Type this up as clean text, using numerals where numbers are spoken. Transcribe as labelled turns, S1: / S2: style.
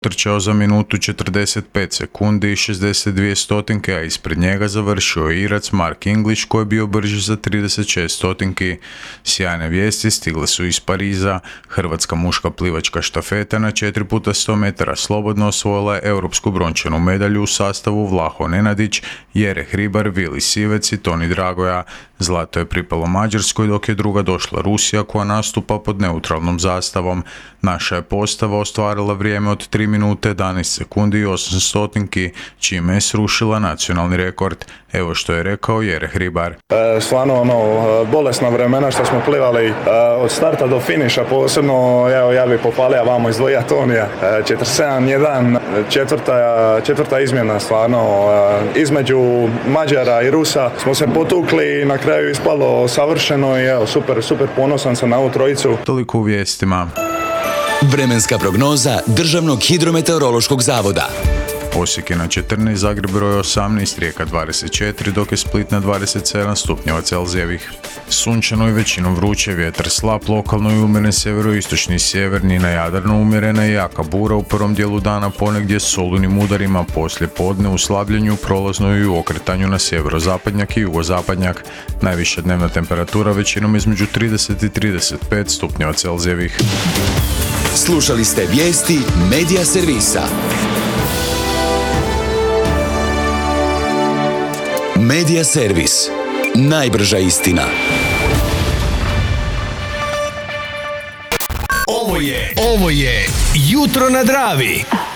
S1: trčao za minutu 45 sekundi i 62 stotinke, a ispred njega završio je Irac Mark English koji je bio brži za 36 stotinki. Sjajne vijesti stigle su iz Pariza. Hrvatska muška plivačka štafeta na 4x100 metara slobodno osvojila je europsku brončanu medalju u sastavu Vlaho Nenadić, Jere Hribar, Vili Sivec i Toni Dragoja. Zlato je pripalo Mađarskoj, dok je druga došla Rusija koja nastupa pod neutralnom zastavom. Naša je postava ostvarila vrijeme od 3 minute 11 sekundi i 8 stotinki, čime je srušila nacionalni rekord. Evo što je rekao Jere Hribar.
S2: Stvarno bolesna vremena što smo plivali od starta do finiša, posebno ja bih pohvalio vamo iz dvoja Tonija. 47-1, četvrta izmjena stvarno. Između Mađara i Rusa smo se potukli i na kraju ispalo savršeno i evo, super ponosan sam na ovu trojicu.
S1: Toliko u vijestima.
S3: Vremenska prognoza Državnog hidrometeorološkog zavoda.
S1: Osijek je na 14, Zagreb broj 18, Rijeka 24, dok je Split na 27 stupnjeva Celzijevih. Sunčano i većinom vruće, vjetar slab, lokalno i umjeren sjeveroistočni, sjeverni, na Jadranu umjerena i jaka bura u prvom dijelu dana, ponegdje s olunim udarima, poslije podne u slabljenju, prolazno i u okretanju na sjeverozapadnjak i jugozapadnjak. Najviša dnevna temperatura većinom između 30 i 35 stupnjeva Celzijevih.
S3: Slušali ste vijesti Medija servisa. Medija servis. Najbrža istina.
S4: Ovo je Jutro na Dravi.